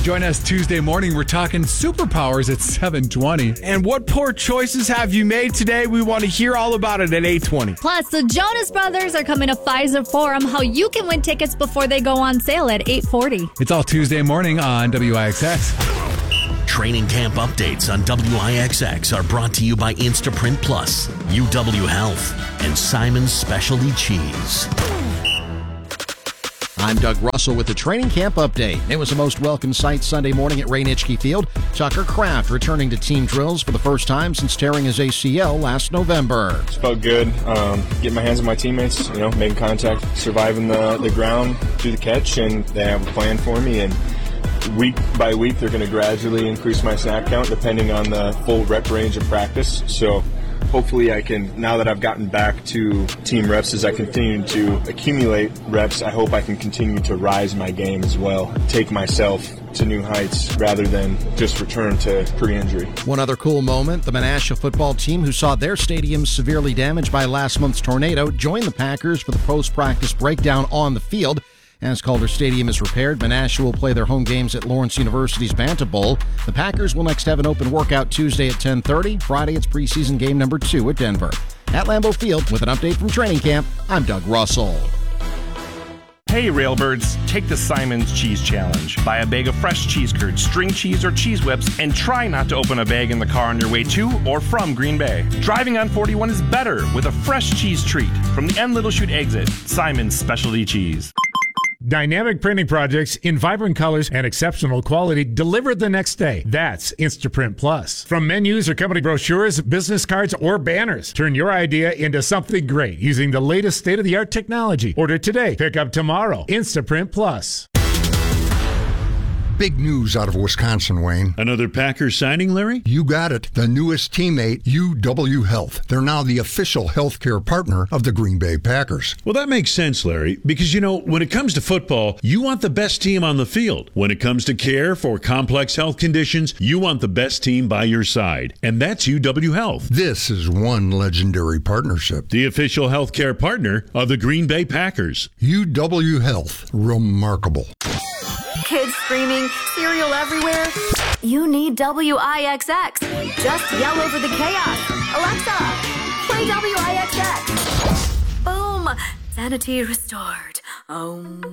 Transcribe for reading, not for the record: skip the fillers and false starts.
Join us Tuesday morning. We're talking superpowers at 7:20. And what poor choices have you made today? We want to hear all about it at 8:20. Plus, the Jonas Brothers are coming to Pfizer Forum. How you can win tickets before they go on sale at 8:40. It's all Tuesday morning on WIXX. Training camp updates on WIXX are brought to you by Instaprint Plus, UW Health, and Simon's Specialty Cheese. I'm Doug Russell with the training camp update. It was the most welcome sight Sunday morning at Ray Nitschke Field. Tucker Kraft returning to team drills for the first time since tearing his ACL last November. It felt good, getting my hands on my teammates, making contact, surviving the ground, do the catch, and they have a plan for me. And week by week, they're going to gradually increase my snap count depending on the full rep range of practice. So hopefully I can, now that I've gotten back to team reps, as I continue to accumulate reps, I hope I can continue to rise my game as well, take myself to new heights rather than just return to pre-injury. One other cool moment, the Menasha football team, who saw their stadium severely damaged by last month's tornado, joined the Packers for the post-practice breakdown on the field. As Calder Stadium is repaired, Menasha will play their home games at Lawrence University's Banta Bowl. The Packers will next have an open workout Tuesday at 10:30. Friday, it's preseason game number 2 at Denver. At Lambeau Field, with an update from training camp, I'm Doug Russell. Hey Railbirds, take the Simon's Cheese Challenge. Buy a bag of fresh cheese curds, string cheese, or cheese whips, and try not to open a bag in the car on your way to or from Green Bay. Driving on 41 is better with a fresh cheese treat from the N Little Chute exit. Simon's Specialty Cheese. Dynamic printing projects in vibrant colors and exceptional quality delivered the next day. That's Instaprint Plus. From menus or company brochures, business cards, or banners, turn your idea into something great using the latest state-of-the-art technology. Order today, pick up tomorrow. Instaprint Plus. Big news out of Wisconsin, Wayne. Another Packers signing, Larry? You got it. The newest teammate, UW Health. They're now the official healthcare partner of the Green Bay Packers. Well, that makes sense, Larry, because, when it comes to football, you want the best team on the field. When it comes to care for complex health conditions, you want the best team by your side. And that's UW Health. This is one legendary partnership. The official healthcare partner of the Green Bay Packers. UW Health. Remarkable. Kids screaming, cereal everywhere? You need WIXX. Just yell over the chaos. Alexa, play WIXX. Boom! Sanity restored.